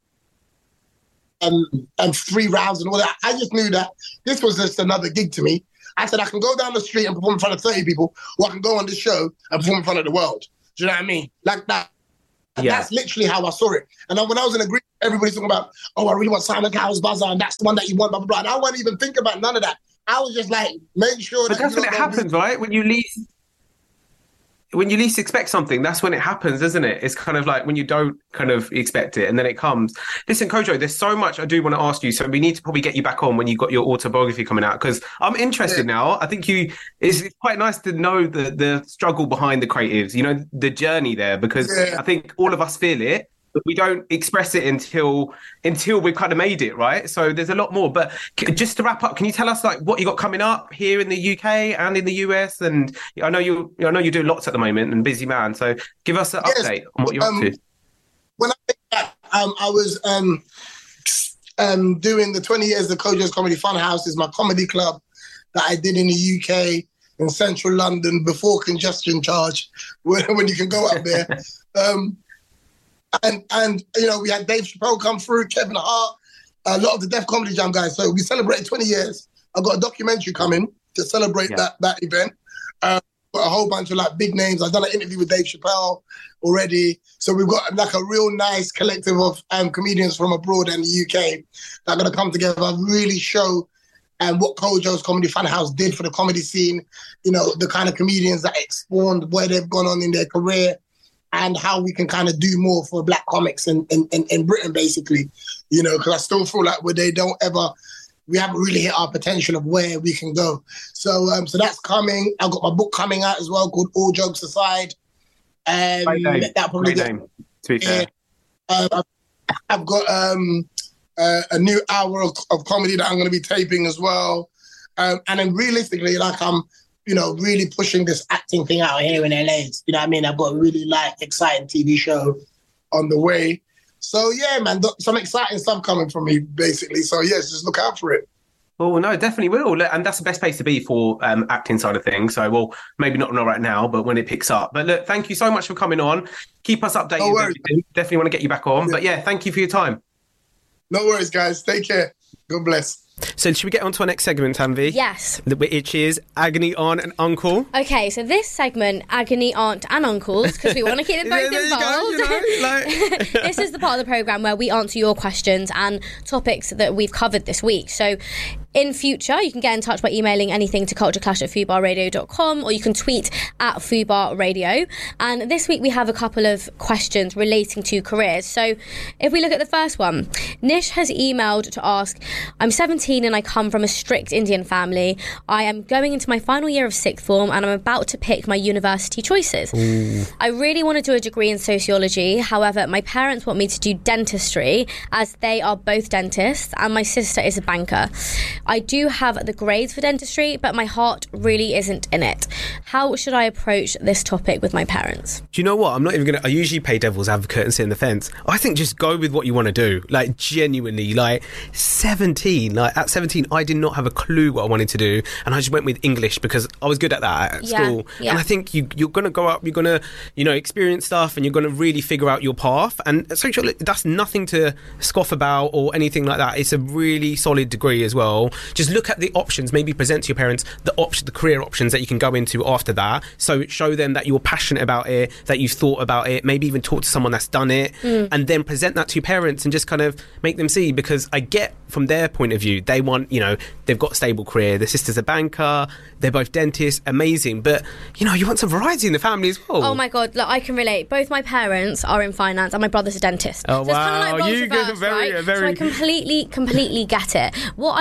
um, um, three rounds and all that. I just knew that this was just another gig to me. I said I can go down the street and perform in front of thirty people, or I can go on this show and perform in front of the world. Do you know what I mean? Like that. And Yeah. that's literally how I saw it. And then when I was in a group, everybody's talking about, oh, I really want Simon Cowell's buzzer, and that's the one that you want, blah, blah, blah. And I wasn't even thinking about none of that. I was just like, make sure But that that's you when it don't go happens, right? When you least when you least expect something, that's when it happens, isn't it? It's kind of like when you don't kind of expect it and then it comes. Listen, Kojo, there's so much I do want to ask you, so we need to probably get you back on when you've got your autobiography coming out, because I'm interested Yeah. now. I think you it's, it's quite nice to know the the struggle behind the creatives, you know, the journey there, because Yeah. I think all of us feel it, but we don't express it until until we've kind of made it, right? So there's a lot more. But c- just to wrap up, can you tell us like what you got coming up here in the U K and in the U S? And I know you, I know you do lots at the moment and busy man. So give us an Yes. update on what you're Um, up to. When I think back, um, I was um, um, doing the twenty years of Kojo's Comedy Funhouse, is my comedy club that I did in the U K, in central London, before congestion charge, when, when you can go up there. um, and, and, you know, we had Dave Chappelle come through, Kevin Hart, a lot of the Def Comedy Jam guys. So we celebrated twenty years. I've got a documentary coming to celebrate Yeah. that, that event. Um, got a whole bunch of like big names. I've done an interview with Dave Chappelle already. So we've got like a real nice collective of um, comedians from abroad and the U K that are going to come together and really show um, what Kojo's Comedy Funhouse did for the comedy scene, you know, the kind of comedians that it spawned, where they've gone on in their career, and how we can kind of do more for black comics in, in, in, in Britain, basically, you know, because I still feel like where they don't ever, we haven't really hit our potential of where we can go. So um, so that's coming. I've got my book coming out as well called All Jokes Aside. Um, Great name. that probably Great get- name, to be fair. um, I've, I've got um, uh, a new hour of, of comedy that I'm going to be taping as well. Um, and then realistically, like I'm, you know, really pushing this acting thing out here in L A. You know what I mean? I've got a really like exciting T V show on the way. So yeah, man, th- some exciting stuff coming from me, basically. So yes, just look out for it. Well, no, definitely will. And that's the best place to be for um, acting side of things. So, well, maybe not, not right now, but when it picks up. But look, thank you so much for coming on. Keep us updated. No with worries. everything. Definitely want to get you back on. Yeah. But yeah, thank you for your time. No worries, guys. Take care. God bless. So should we get on to our next segment, Tanvi? Yes. Which is Agony Aunt and Uncle. Okay, so this segment, Agony Aunt and Uncles, because we want to keep them both There you go, involved. you know, like- This is the part of the programme where we answer your questions and topics that we've covered this week. So in future, you can get in touch by emailing anything to cultureclash at fubar radio dot com, or you can tweet at fubar radio. And this week we have a couple of questions relating to careers. So if we look at the first one, Nish has emailed to ask, I'm seventeen and I come from a strict Indian family. I am going into my final year of sixth form and I'm about to pick my university choices. I really want to do a degree in sociology. However, my parents want me to do dentistry as they are both dentists and my sister is a banker. I do have the grades for dentistry, but my heart really isn't in it. How should I approach this topic with my parents? Do you know what? I'm not even going to... I usually play devil's advocate and sit in the fence. I think just go with what you want to do. Like, genuinely. Like, seventeen. Like, at seventeen, I did not have a clue what I wanted to do. And I just went with English because I was good at that at Yeah, school. yeah. And I think you, you're going to go up, you're going to, you know, experience stuff and you're going to really figure out your path. And social, that's nothing to scoff about or anything like that. It's a really solid degree as well. Just look at the options, maybe present to your parents the option, the career options that you can go into after that. So show them that you're passionate about it, that you've thought about it, maybe even talk to someone that's done it, Mm. and then present that to your parents and just kind of make them see, because I get from their point of view, they want, you know, they've got a stable career. The sister's a banker, they're both dentists, amazing. But, you know, you want some variety in the family as well. Oh my God, look, I can relate. Both my parents are in finance and my brother's a dentist. Oh, so it's kind wow. of like roles You go reversed, very- right? very- So I completely, completely get it. What I would say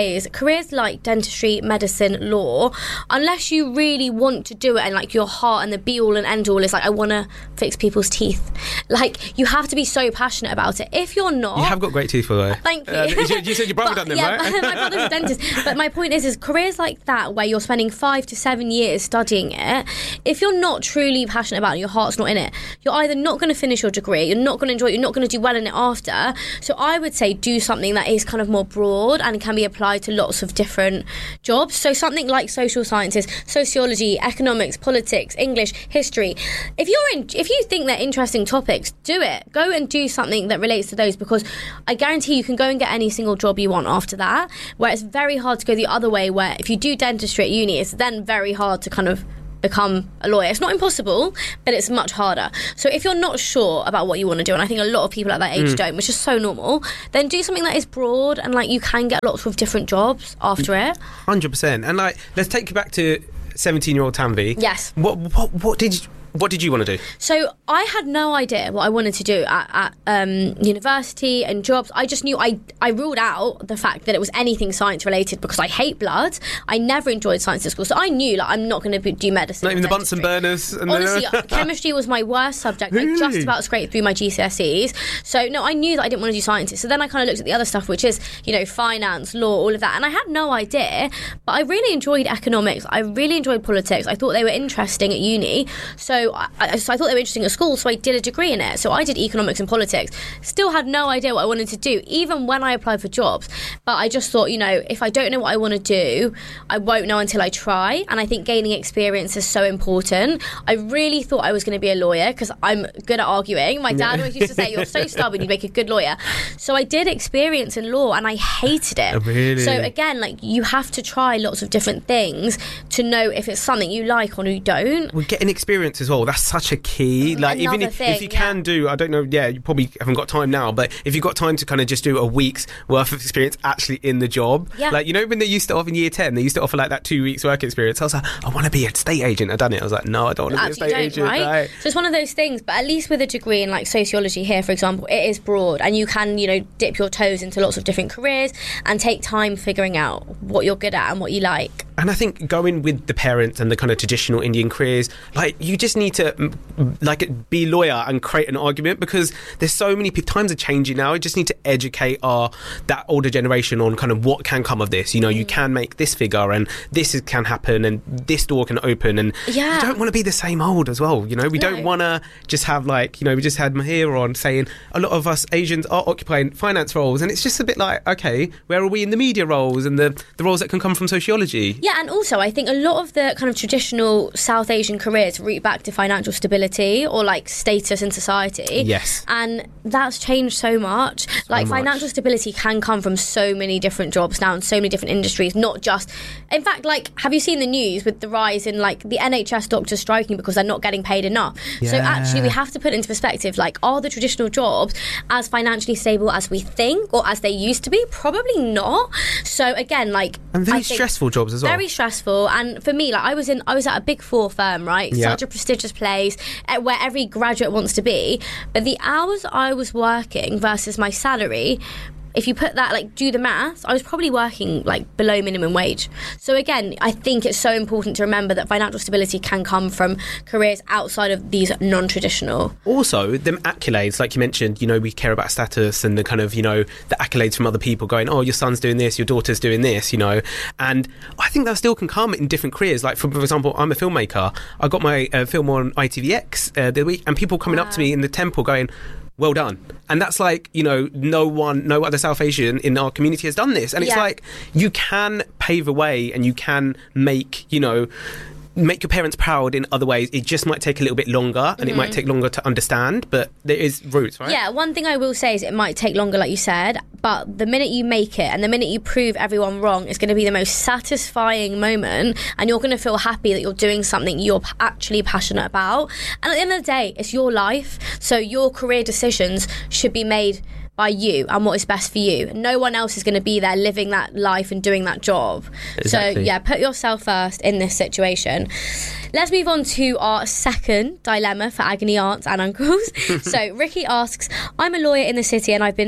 is careers like dentistry, medicine, law, unless you really want to do it and like your heart and the be all and end all is like, I want to fix people's teeth. Like, you have to be so passionate about it. If you're not... You have got great teeth, by the way. Thank you. Uh, you, you said your brother But, done them, yeah, right? my brother's a dentist. But my point is, is careers like that, where you're spending five to seven years studying it, if you're not truly passionate about it, your heart's not in it, you're either not going to finish your degree, you're not going to enjoy it, you're not going to do well in it after. So I would say do something that is kind of more broad and can be applied to lots of different jobs. So something like social sciences, sociology, economics, politics, English, history. If you're in, if you think they're interesting topics, do it. Go and do something that relates to those, because I guarantee you can go and get any single job you want after that. Where it's very hard to go the other way, where if you do dentistry at uni, it's then very hard to kind of become a lawyer. It's not impossible, but it's much harder. So if you're not sure about what you want to do, and I think a lot of people at that age mm. don't, which is so normal, then do something that is broad and like you can get lots of different jobs after it. one hundred percent. And like, let's take you back to seventeen year old Tanvi. Yes. What what what did you What did you want to do? So I had no idea what I wanted to do at, at um, university and jobs. I just knew I I ruled out the fact that it was anything science related, because I hate blood. I never enjoyed science at school, so I knew like I'm not going to do medicine. Not even the Bunsen burners. And Honestly, the... chemistry was my worst subject. Really? I just about scraped through my G C S Es. So no, I knew that I didn't want to do sciences. So then I kind of looked at the other stuff, which is, you know, finance, law, all of that, and I had no idea. But I really enjoyed economics. I really enjoyed politics. I thought they were interesting at uni. So I, I, so I thought they were interesting at school, so I did a degree in it. So I did economics and politics. Still had no idea what I wanted to do, even when I applied for jobs. But I just thought, you know, if I don't know what I want to do, I won't know until I try. And I think gaining experience is so important. I really thought I was going to be a lawyer because I'm good at arguing. My dad always used to say, you're so stubborn, you make a good lawyer. So I did experience in law and I hated it. Oh, really? So again, like, you have to try lots of different things to know if it's something you like or you don't. Well, getting experience as well, that's such a key. Like, Another even if, thing, if you can yeah. do, I don't know, yeah, you probably haven't got time now, but if you've got time to kind of just do a week's worth of experience actually in the job, yeah. like, you know, when they used to offer in year ten, they used to offer like that two weeks work experience. I was like, I want to be a estate agent. I've done it. I was like, no, I don't want to be a estate agent. Right? right? So it's one of those things, but at least with a degree in like sociology here, for example, it is broad and you can, you know, dip your toes into lots of different careers and take time figuring out what you're good at and what you like. And I think going with the parents and the kind of traditional Indian careers, like, you just need to like be a lawyer and create an argument, because there's so many people, times are changing now. You just need to educate our that older generation on kind of what can come of this. You know, mm. you can make this figure and this is, can happen and this door can open, and yeah. you don't want to be the same old as well. You know, we no. don't want to just have like, you know, we just had Mahir on saying a lot of us Asians are occupying finance roles, and it's just a bit like, okay, where are we in the media roles and the, the roles that can come from sociology? Yeah, and also I think a lot of the kind of traditional South Asian careers root back to financial stability or like status in society. Yes. And that's changed so much. So like much. Financial stability can come from so many different jobs now and so many different industries, not just... In fact, like, have you seen the news with the rise in like the N H S doctors striking because they're not getting paid enough? Yeah. So actually we have to put it into perspective, like, are the traditional jobs as financially stable as we think or as they used to be? Probably not. So again, like... And very I think stressful jobs as well. Very stressful. And for me, like, I was in, I was at a big four firm, right? Yeah. Such a prestigious place uh, where every graduate wants to be. But the hours I was working versus my salary, if you put that, like, do the maths, I was probably working like below minimum wage. So again, I think it's so important to remember that financial stability can come from careers outside of these non-traditional. Also, them accolades, like you mentioned, you know, we care about status and the kind of, you know, the accolades from other people going, oh, your son's doing this, your daughter's doing this, you know. And I think that still can come in different careers. Like, for, for example, I'm a filmmaker. I got my uh, film on I T V X uh, the week, and people coming wow. up to me in the temple going, well done. And that's like, you know, no one, no other South Asian in our community has done this. And it's yeah. like, you can pave a way and you can make, you know, make your parents proud in other ways. It just might take a little bit longer and mm-hmm. it might take longer to understand, but there is roots, right? Yeah, one thing I will say is it might take longer, like you said, but the minute you make it and the minute you prove everyone wrong, it's going to be the most satisfying moment, and you're going to feel happy that you're doing something you're actually passionate about. And at the end of the day, it's your life, so your career decisions should be made by you and what is best for you. No one else is going to be there living that life and doing that job. Exactly. So yeah, put yourself first in this situation. Let's move on to our second dilemma for agony aunts and uncles. So Ricky asks, I'm a lawyer in the city and I've been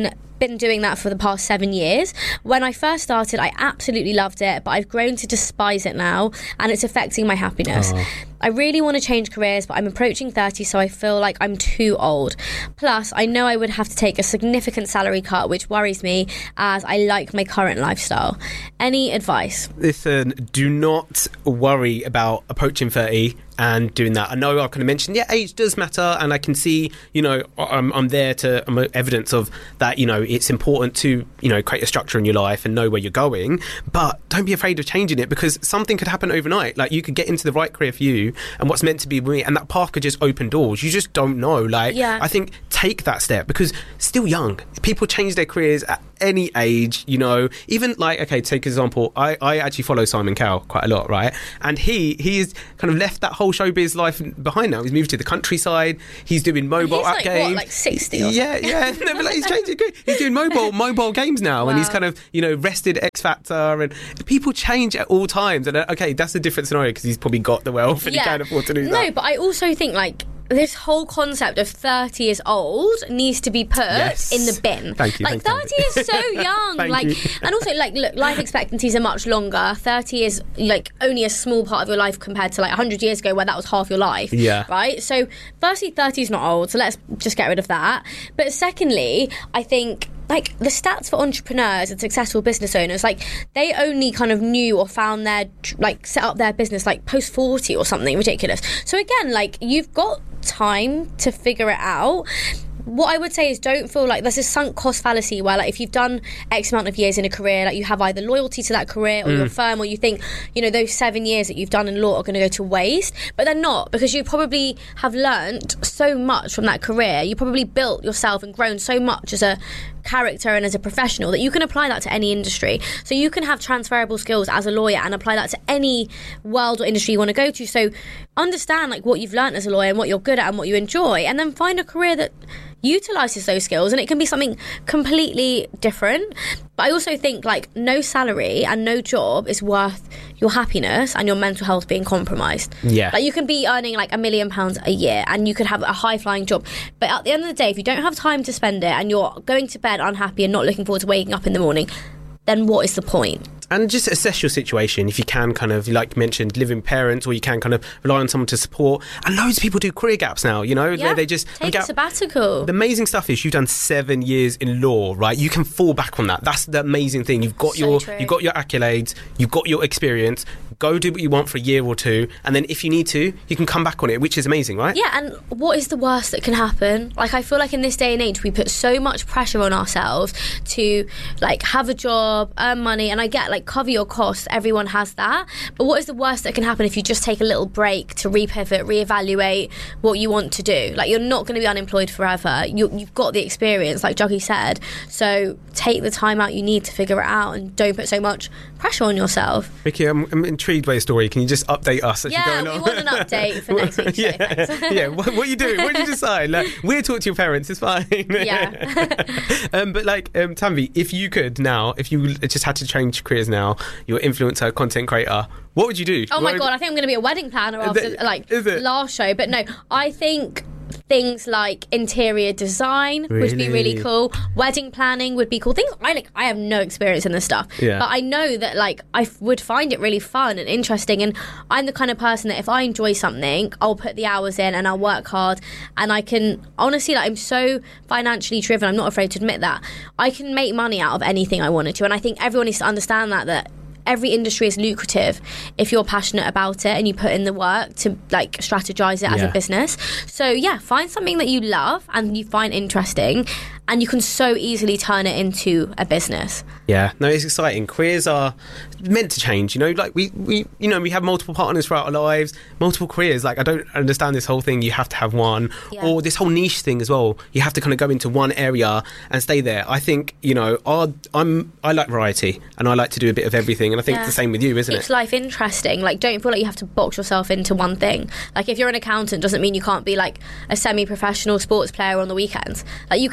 been doing that for the past seven years. When I first started, I absolutely loved it, but I've grown to despise it now, and it's affecting my happiness. Oh. I really want to change careers, but I'm approaching thirty, so I feel like I'm too old. Plus, I know I would have to take a significant salary cut, which worries me as I like my current lifestyle. Any advice? Listen, do not worry about approaching thirty and doing that. I know I kind of mentioned, yeah, age does matter, and I can see, you know, I'm, I'm there to, I'm evidence of that, you know, it's important to, you know, create a structure in your life and know where you're going, but don't be afraid of changing it, because something could happen overnight. Like, you could get into the right career for you and what's meant to be me, and that path could just open doors. You just don't know. Like, yeah. I think take that step, because still young. People change their careers at any age, you know. Even like, okay, take example, I, I actually follow Simon Cowell quite a lot, right? And he he's kind of left that whole showbiz life behind now. He's moved to the countryside. He's doing mobile he's app like, games. What, like sixty or yeah, something? yeah. No, but like, he's changing. He's doing mobile mobile games now, Wow. and he's kind of, you know, rested X Factor, and people change at all times. And uh, okay, that's a different scenario because he's probably got the wealth and Yeah. he can't afford to do No, that. but I also think like this whole concept of thirty is old needs to be put Yes. in the bin. Thank you, Like thanks, thirty is so young. Thank like you. and also like look, life expectancies are much longer. thirty is like only a small part of your life compared to like one hundred years ago where that was half your life. Yeah. Right? So firstly, thirty is not old, so let's just get rid of that. But secondly, I think like the stats for entrepreneurs and successful business owners, like they only kind of knew or found their like set up their business like post forty or something ridiculous. So again, like you've got time to figure it out. What I would say is don't feel like there's a sunk cost fallacy where like if you've done X amount of years in a career, like you have either loyalty to that career or Mm. your firm, or you think, you know, those seven years that you've done in law are going to go to waste, but they're not, because you probably have learned so much from that career. You probably built yourself and grown so much as a character and as a professional that you can apply that to any industry. So you can have transferable skills as a lawyer and apply that to any world or industry you want to go to. So understand like what you've learned as a lawyer and what you're good at and what you enjoy, and then find a career that utilizes those skills, and it can be something completely different. But I also think like no salary and no job is worth your happiness and your mental health being compromised. Yeah. Like you can be earning like a million pounds a year and you could have a high flying job, but at the end of the day, if you don't have time to spend it and you're going to bed unhappy and not looking forward to waking up in the morning, then what is the point? And just assess your situation. If you can kind of, like you mentioned, live in parents, or you can kind of rely on someone to support. And loads of people do career gaps now, you know? Yeah, they just take gap- a sabbatical. The amazing stuff is you've done seven years in law, right? You can fall back on that. That's the amazing thing. You've got So your true. you've got your accolades, you've got your experience. Go do what you want for a year or two, and then if you need to, you can come back on it, which is amazing, right? Yeah, and what is the worst that can happen? Like, I feel like in this day and age, we put so much pressure on ourselves to, like, have a job, earn money, and I get, like, cover your costs. Everyone has that. But what is the worst that can happen if you just take a little break to repivot, reevaluate what you want to do? Like, you're not going to be unemployed forever. You, you've got the experience, like Juggy said. So take the time out you need to figure it out, and don't put so much pressure on yourself. Vicky, I'm, I'm intrigued by your story. Can you just update us as Yeah, you're going we on? want an update for next week's show. yeah, Thanks. yeah. What, what are you doing? What did you decide? Like, we'll talk to your parents. It's fine. Yeah. um, but like, um, Tanvi, if you could now, if you just had to change careers now, you're influencer, content creator, what would you do? Oh my What- god, I think I'm going to be a wedding planner after it- like is it? last show. But no, I think things like interior design would be really Really? cool. Wedding planning would be cool. Things I like. I have no experience in this stuff, Yeah. but I know that like I f- would find it really fun and interesting. And I'm the kind of person that if I enjoy something, I'll put the hours in and I'll work hard. And I can honestly, like, I'm so financially driven. I'm not afraid to admit that I can make money out of anything I wanted to. And I think everyone needs to understand that that. Every industry is lucrative if you're passionate about it and you put in the work to like strategize it as Yeah. a business. So yeah, find something that you love and you find interesting, and you can so easily turn it into a business. Yeah, no, it's exciting. Careers are meant to change, you know, like we, we you know, we have multiple partners throughout our lives, multiple careers. Like, I don't understand this whole thing, you have to have one, Yeah. or this whole niche thing as well. You have to kind of go into one area and stay there. I think, you know, our, I'm, I like variety and I like to do a bit of everything. And I think Yeah. it's the same with you, isn't Keeps it? life interesting. Like, don't feel like you have to box yourself into one thing. Like, if you're an accountant, doesn't mean you can't be like a semi-professional sports player on the weekends. Like, you can do a bit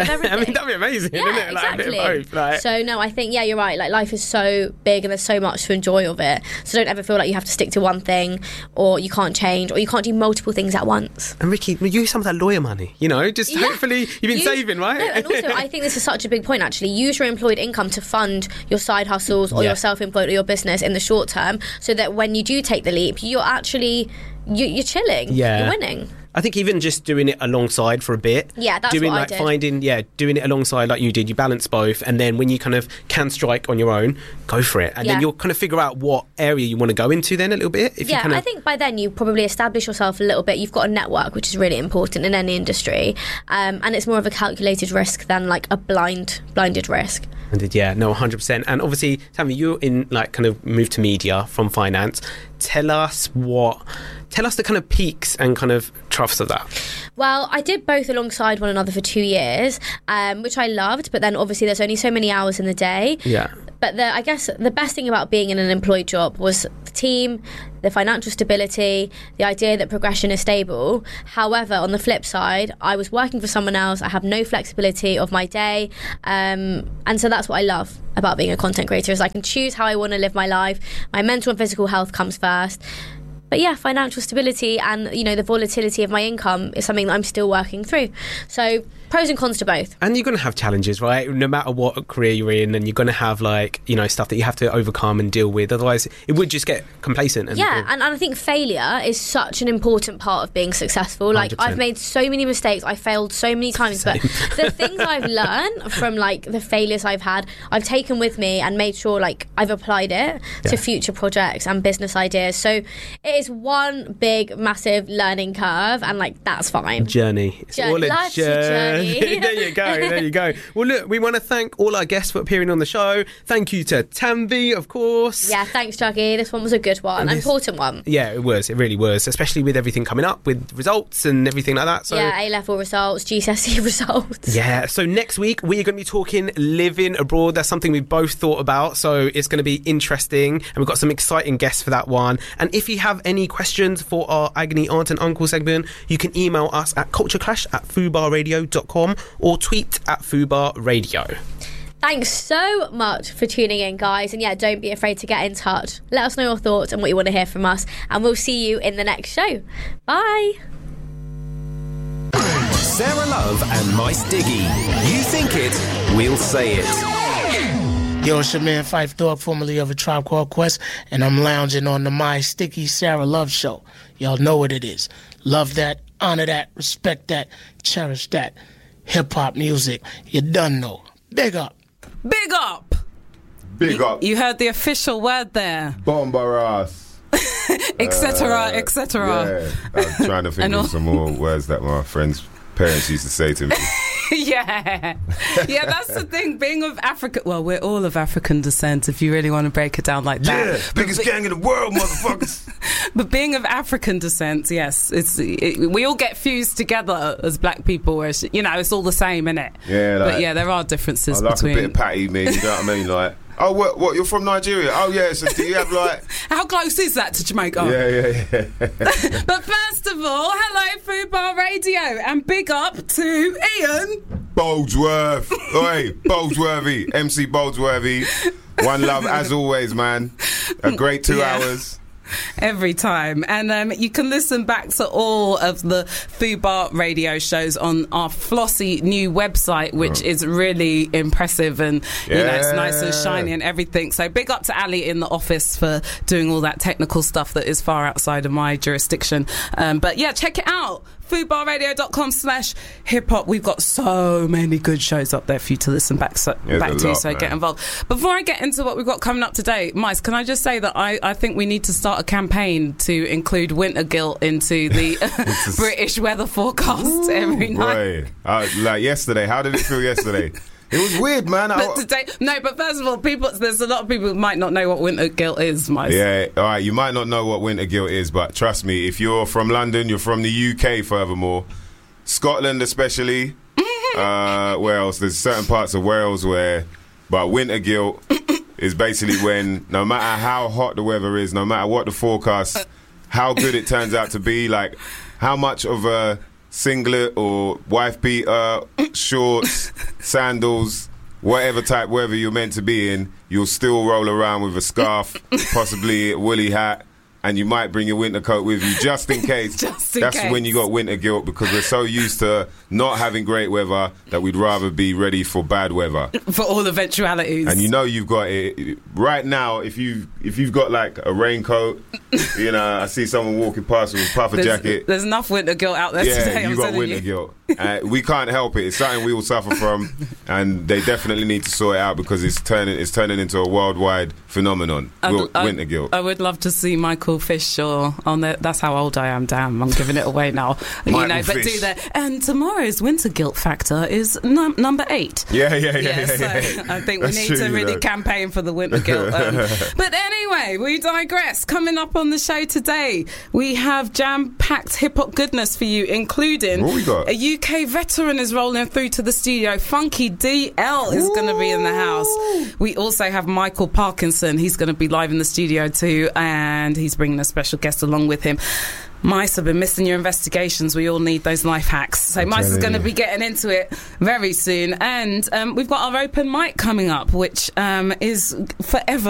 of everything. I mean, that'd be amazing, Yeah, isn't it? Like, exactly. a bit of both, like. So no, I think yeah, you're right. Like life is so big and there's so much to enjoy of it. So don't ever feel like you have to stick to one thing, or you can't change, or you can't do multiple things at once. And Ricky, use some of that lawyer money, you know, just Yeah. hopefully you've been Use- saving, right? No, and also I think this is such a big point actually. Use your employed income to fund your side hustles or Yeah. your self-employed or your business in the short term, so that when you do take the leap, you're actually you, you're chilling. Yeah. You're winning. I think even just doing it alongside for a bit. Yeah, that's doing what I like did. finding yeah, doing it alongside like you did. You balance both, and then when you kind of can strike on your own, go for it, and Yeah. then you'll kind of figure out what area you want to go into then a little bit. If Yeah, you kind of, I think by then you probably establish yourself a little bit. You've got a network, which is really important in any industry, um, and it's more of a calculated risk than like a blind blinded risk. I did, yeah, no, one hundred percent. And obviously, Tammy, you're in like kind of moved to media from finance. Tell us what, tell us the kind of peaks and kind of troughs of that. Well, I did both alongside one another for two years, um, which I loved. But then obviously there's only so many hours in the day. Yeah. But the, I guess the best thing about being in an employed job was the team, the financial stability, the idea that progression is stable. However, on the flip side, I was working for someone else. I have no flexibility of my day. Um, and so that's what I love about being a content creator, is I can choose how I want to live my life. My mental and physical health comes first. But yeah, financial stability and, you know, the volatility of my income is something that I'm still working through. So pros and cons to both. And you're going to have challenges, right? No matter what career you're in, and you're going to have like, you know, stuff that you have to overcome and deal with. Otherwise, it would just get complacent. And Yeah, and, and I think failure is such an important part of being successful. Like, one hundred percent. I've made so many mistakes. I failed so many times. But the things I've learned from, like, the failures I've had, I've taken with me and made sure, like, I've applied it Yeah. to future projects and business ideas. So it is one big, massive learning curve, and, like, that's fine. journey. It's Journey. all a Life's a journey. there you go. There you go. Well, look, we want to thank all our guests for appearing on the show. Thank you to Tanvi, of course. Yeah, thanks, Juggy. This one was a good one, an And this- important one. Yeah, it was. It really was, especially with everything coming up with results and everything like that. So yeah, A-level results, G C S E results. yeah, so next week we are going to be talking living abroad. That's something we both thought about, so it's going to be interesting, and we've got some exciting guests for that one. And if you have any questions for our Agony Aunt and Uncle segment, you can email us at cultureclash at fubarradio dot com or tweet at fubarradio. Thanks so much for tuning in, guys. And yeah, don't be afraid to get in touch. Let us know your thoughts and what you want to hear from us. And we'll see you in the next show. Bye. Sarah Love and Mice Diggy. You think it, we'll say it. Yo, it's your man Fife Dog, formerly of A Tribe Called Quest, and I'm lounging on the My Sticky Sarah Love Show. Y'all know what it is. Love that, honor that, respect that, cherish that. Hip-hop music, you done know. Big up. Big up. Big up. You heard the official word there. Bombaras. Etc. Etc. Yeah, I'm trying to think And all- of some more words that my friends' parents used to say to me. Yeah. Yeah, that's the thing. Being of African, well, we're all of African descent if you really want to break it down like that. Yeah, biggest gang in the world, motherfuckers. But being of African descent, yes, it's it, we all get fused together as black people. Where you know, it's all the same, innit? Yeah, like, but yeah, there are differences I like between. a bit of patty, man. You know what I mean? Like, oh, what? What? You're from Nigeria? Oh, yeah. So do you have like? How close is that to Jamaica? Yeah, yeah, yeah. But first of all, hello, Food Bar Radio, and big up to Ian. Boldsworth. Oi, Boldsworthy. M C Boldsworthy. One love as always, man. A great two Yeah. hours. Every time. And um, you can listen back to all of the Fubar radio shows on our flossy new website, which Oh. is really impressive, and you know, it's nice and Yeah. shiny and everything. So big up to Ali in the office for doing all that technical stuff that is far outside of my jurisdiction. Um, but yeah, check it out. foodbarradio.com slash hip hop. We've got so many good shows up there for you to listen back, so, There's back a to, lot, so man. get involved. Before I get into what we've got coming up today, Mice, can I just say that I, I think we need to start a campaign to include winter guilt into the British weather forecast every night. Boy, uh, like yesterday. How did it feel yesterday? It was weird, man. I- But today, no, but first of all, people, there's a lot of people who might not know what winter guilt is, Mice. Yeah, all right, you might not know what winter guilt is, but trust me, if you're from London, you're from the U K furthermore, Scotland especially, uh, where else? There's certain parts of Wales where, but winter guilt is basically when no matter how hot the weather is, no matter what the forecast, how good it turns out to be, like how much of a singlet or wife beater, shorts, sandals, whatever type, wherever you're meant to be in, you'll still roll around with a scarf, possibly a woolly hat, and you might bring your winter coat with you just in case. Just in That's case. when you got winter guilt, because we're so used to not having great weather that we'd rather be ready for bad weather. For all eventualities. And you know you've got it right now. If you if you've got like a raincoat, you know, I see someone walking past with a puffer there's, jacket. There's enough winter guilt out there Yeah, today. you I'm got telling winter you. guilt. Uh, we can't help it. It's something we all suffer from, and they definitely need to sort it out because it's turning it's turning into a worldwide phenomenon. I'd- Wil- I'd- winter guilt. I would love to see Michael Fisher on there. That's how old I am. Damn, I'm giving it away now. you Michael know, but Fish. do that. And tomorrow's winter guilt factor is num- number eight. Yeah, yeah, yeah, Yeah, yeah. so yeah. I think we That's need true, to you really know. campaign for the winter guilt. Um, but anyway, we digress. Coming up on the show today, we have jam-packed hip-hop goodness for you, including What we got? a U K veteran is rolling through to the studio. Funky D L is going to be in the house. We also have Michael Parkinson. He's going to be live in the studio too, and he's bringing a special guest along with him. Mice have been missing your investigations. We all need those life hacks. So I'm Mice is telling going to you. be getting into it very soon. And um, we've got our open mic coming up, which um, is forever